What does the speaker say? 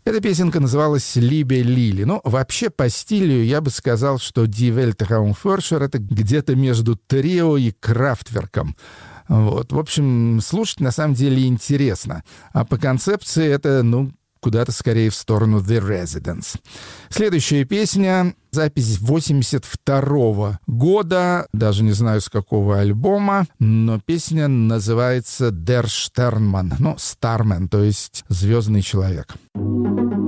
Эта песенка называлась «Либе Лили». Ну, вообще, по стилю я бы сказал, что «Die Welt Raumforscher» — это где-то между Трио и Крафтверком. Вот. В общем, слушать на самом деле интересно. А по концепции это, куда-то скорее в сторону The Residents. Следующая песня, запись 82 года, даже не знаю с какого альбома, но песня называется Der Sternmann, Starman, то есть «Звездный человек».